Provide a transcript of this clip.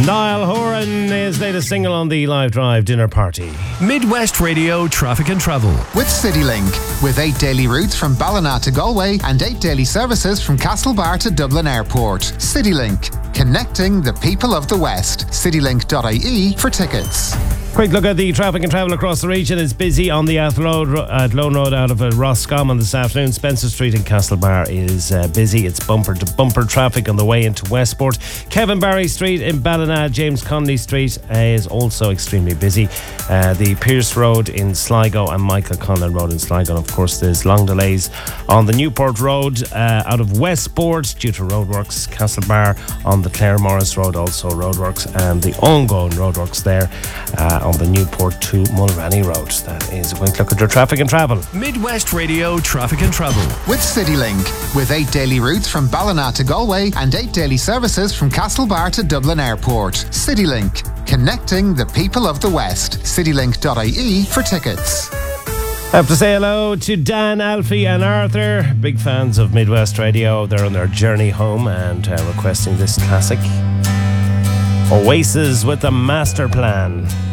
Niall Horan, his latest single on the Live Drive dinner party. Midwest Radio Traffic and Travel. With CityLink. With 8 daily routes from Ballina to Galway and 8 daily services from Castlebar to Dublin Airport. CityLink. Connecting the people of the West. CityLink.ie for tickets. Quick look at the traffic and travel across the region. It's busy on the Athlone Road out of Roscommon this afternoon. Spencer Street in Castlebar is busy. It's bumper to bumper traffic on the way into Westport. Kevin Barry Street in Ballina, James Connolly Street is also extremely busy. The Pierce Road in Sligo and Michael Conlon Road in Sligo. And of course there's long delays on the Newport Road out of Westport due to roadworks. Castlebar on the Clare Morris Road, also roadworks, and the ongoing roadworks there on the Newport to Mulranny Road. That is a quick look at your traffic and travel. Midwest Radio Traffic and Travel. With CityLink. With 8 daily routes from Ballina to Galway and 8 daily services from Castlebar to Dublin Airport. CityLink. Connecting the people of the West. CityLink.ie for tickets. I have to say hello to Dan, Alfie and Arthur. Big fans of Midwest Radio. They're on their journey home and requesting this classic. Oasis with the Master Plan.